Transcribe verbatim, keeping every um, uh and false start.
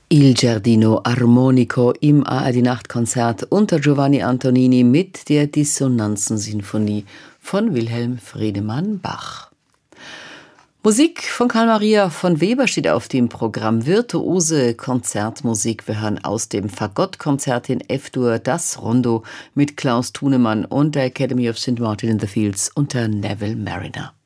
Il Giardino Armonico im A R D-Nachtkonzert unter Giovanni Antonini mit der Dissonanzensinfonie von Wilhelm Friedemann Bach. Musik von Carl Maria von Weber steht auf dem Programm. Virtuose Konzertmusik. Wir hören aus dem Fagottkonzert in F-Dur das Rondo mit Klaus Thunemann und der Academy of Saint Martin in the Fields unter Neville Marriner.